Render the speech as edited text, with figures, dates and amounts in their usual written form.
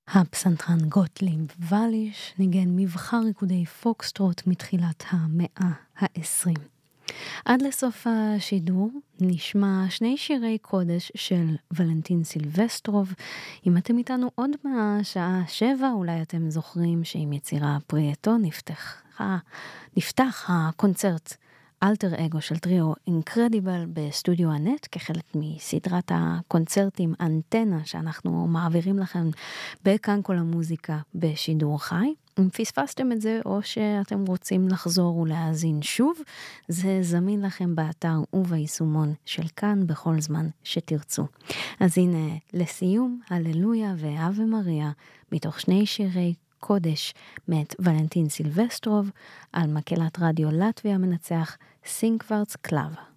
הפסנתרן גוטליב ואליש ניגן מבחר ריקודי פוקסטרוט מתחילת המאה ה-20. עד לסוף השידור נשמע שני שירי קודש של ולנטין סילבסטרוב. אם אתם איתנו עוד מהשעה 7, אולי אתם זוכרים שעם יצירה פרי-עטו נפתח הקונצרט אלטר אגו של טריו אינקרדיבל בסטודיו הנט, כחלק מסדרת הקונצרטים אנטנה שאנחנו מעבירים לכם בכאן כל המוזיקה בשידור חי. אם פספסתם את זה או שאתם רוצים לחזור ולהאזין שוב, זה זמין לכם באתר וביישומון של כאן בכל זמן שתרצו. אז הנה לסיום, הללויה ואהבה מריה, מתוך שני שירי קודש מאת ולנטין סילבסטרוב, על מקהלת רדיו לטביה מנצח סינקוורץ קלאב.